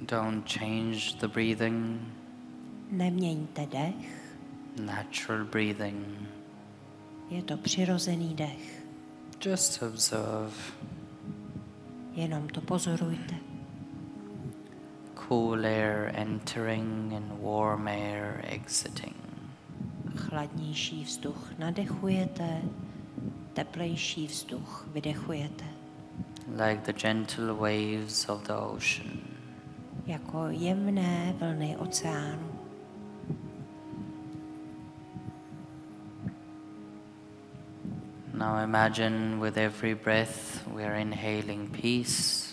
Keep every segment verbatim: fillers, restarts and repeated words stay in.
Don't change the breathing. Neměňte dech. Natural breathing. Je to přirozený dech. Just observe. Jenom to pozorujte. Cool air entering and warm air exiting. Chladnější vzduch nadechujete, teplejší vzduch vydechujete. Like the gentle waves of the ocean. Jako jemné vlny oceánu. Now imagine with every breath we are inhaling peace.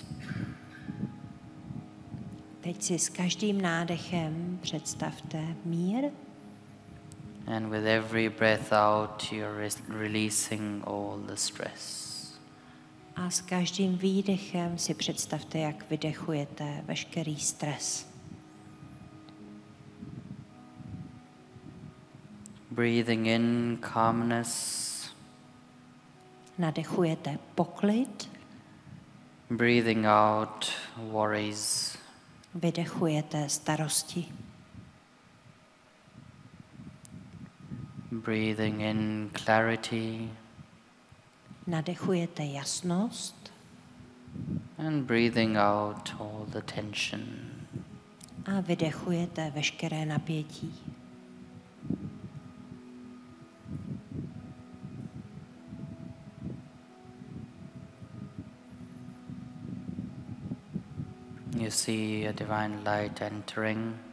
Teď si s každým nádechem představte mír. And with every breath out you're re- releasing all the stress. A s každým výdechem si představte, jak vydechujete veškerý stres. Breathing in calmness. Nadechujete poklid, Breathing out worries. vydechujete starosti. Breathing in clarity. Nadechujete jasnost And breathing out all the tension. a vydechujete veškeré napětí. You see a divine light entering.